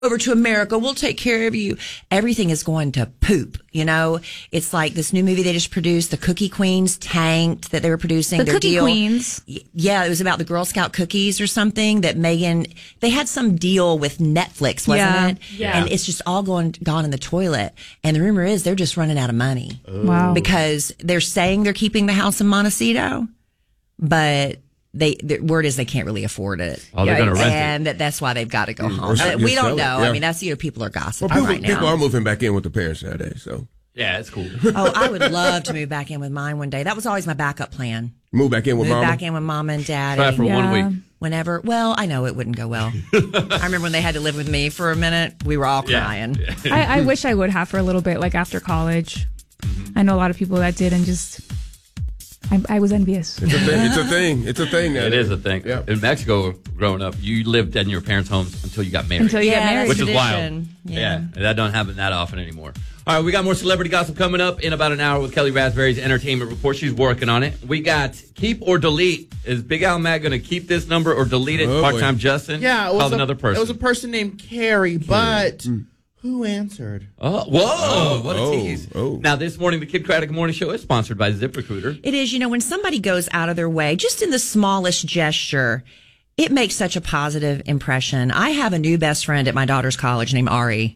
over to America. We'll take care of you. Everything is going to poop. You know, it's like this new movie they just produced, The Cookie Queens, tanked that they were producing. The their Cookie deal. Queens. Yeah, it was about the Girl Scout cookies or something that Megan, they had some deal with Netflix, wasn't it? Yeah. And it's just all gone in the toilet. And the rumor is they're just running out of money. Wow. Because they're saying they're keeping the house in Montecito, but the word is they can't really afford it. Oh, they're going to rent it. And that's why they've got to go home. Or We sell don't it, know. yeah. I mean, that's, people are gossiping Well, right now. people are moving back in with the parents nowadays, so. Yeah, it's cool. Oh, I would love to move back in with mine one day. That was always my backup plan. Move back in with Move mama? back in with mom and dad. Try for 1 week. Whenever. Well, I know it wouldn't go well. I remember when they had to live with me for a minute. We were all crying. I wish I would have for a little bit, like after college. I know a lot of people that did, and just I was envious. It's a thing. It's a thing. It is a thing. Yeah. In Mexico, growing up, you lived in your parents' homes until you got married. Until you get married. Which is tradition. wild. Yeah. That don't happen that often anymore. All right, we got more celebrity gossip coming up in about an hour with Kelly Raspberry's Entertainment Report. She's working on it. We got keep or delete. Is Big Al Matt going to keep this number or delete it? Oh, Part-time boy. Justin? Yeah, it was Called another person. It was a person named Carrie, but who answered? Oh, whoa, what a oh, tease. oh. Now, this morning, the Kid Craddock Morning Show is sponsored by ZipRecruiter. It is, when somebody goes out of their way, just in the smallest gesture, it makes such a positive impression. I have a new best friend at my daughter's college named Ari.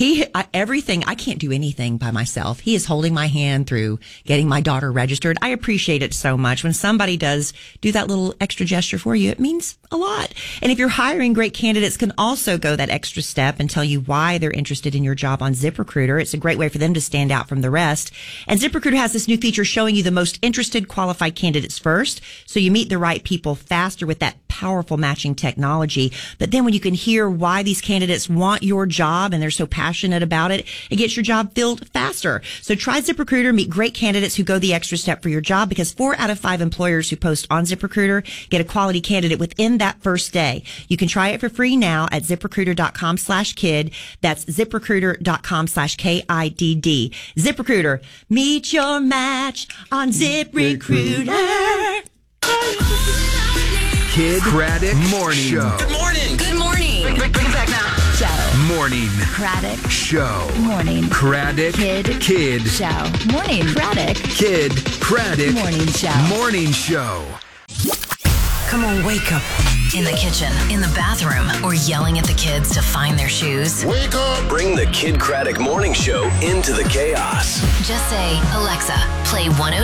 I can't do anything by myself. He is holding my hand through getting my daughter registered. I appreciate it so much. When somebody does do that little extra gesture for you, it means a lot. And if you're hiring, great candidates can also go that extra step and tell you why they're interested in your job on ZipRecruiter. It's a great way for them to stand out from the rest. And ZipRecruiter has this new feature showing you the most interested qualified candidates first, so you meet the right people faster with that powerful matching technology. But then when you can hear why these candidates want your job and they're so passionate about it, it gets your job filled faster. So try ZipRecruiter, meet great candidates who go the extra step for your job, because 4 out of 5 employers who post on ZipRecruiter get a quality candidate within that first day. You can try it for free now at ZipRecruiter.com/kid. That's ZipRecruiter.com/KIDD. ZipRecruiter, meet your match on ZipRecruiter. Kid Craddock Morning Show. Good morning. Good morning. Bring it back now. Show. Morning Craddock. Show. Morning. Craddock Kid. Show. Morning. Craddock. Kid Craddock Morning Show. Morning Show. Come on, wake up. In the kitchen, in the bathroom, or yelling at the kids to find their shoes. Wake up. Bring the Kid Craddock Morning Show into the chaos. Just say, Alexa, play 102.